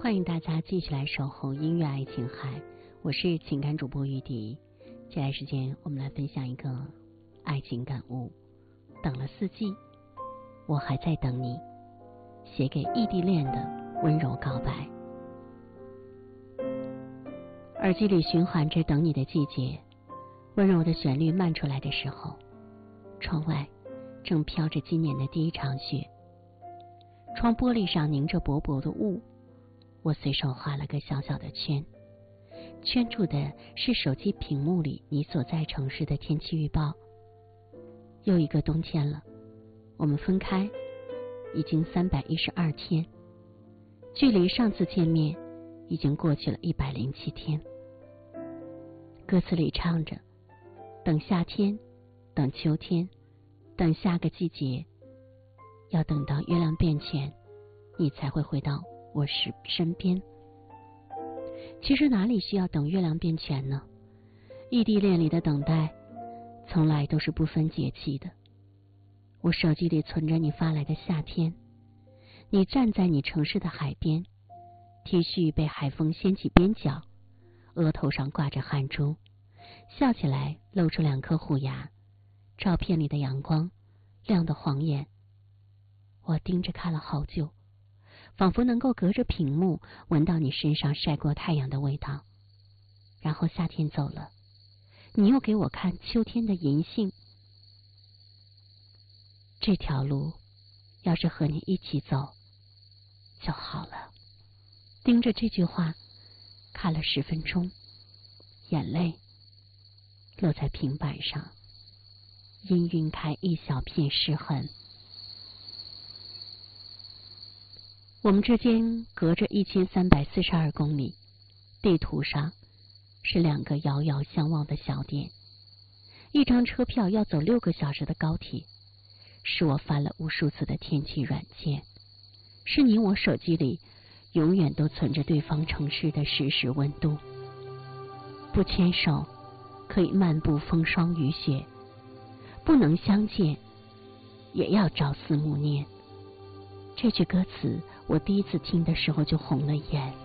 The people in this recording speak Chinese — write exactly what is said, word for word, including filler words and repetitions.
欢迎大家继续来守候音乐爱情海，我是情感主播玉迪。接下来时间我们来分享一个爱情感悟。等了四季，我还在等你，写给异地恋的温柔告白。耳机里循环着等你的季节，温柔的旋律漫出来的时候，窗外正飘着今年的第一场雪，窗玻璃上凝着薄薄的雾，我随手画了个小小的圈，圈住的是手机屏幕里你所在城市的天气预报。又一个冬天了，我们分开已经三百一十二天，距离上次见面已经过去了一百零七天。歌词里唱着，等夏天，等秋天，等下个季节，要等到月亮变全，你才会回到我身身边。其实哪里需要等月亮变全呢？异地恋里的等待从来都是不分节气的。我手机里存着你发来的夏天，你站在你城市的海边， T 恤被海风掀起边角，额头上挂着汗珠，笑起来露出两颗虎牙，照片里的阳光亮得晃眼。我盯着看了好久，仿佛能够隔着屏幕闻到你身上晒过太阳的味道。然后夏天走了，你又给我看秋天的银杏。这条路要是和你一起走就好了。盯着这句话看了十分钟，眼泪落在平板上，氤氲开一小片湿痕。我们之间隔着一千三百四十二公里，地图上是两个遥遥相望的小点，一张车票要走六个小时的高铁，是我翻了无数次的天气软件，是你我手机里永远都存着对方城市的实时温度。不牵手可以漫步风霜雨雪，不能相见也要朝思暮念。这句歌词我第一次听的时候就红了眼。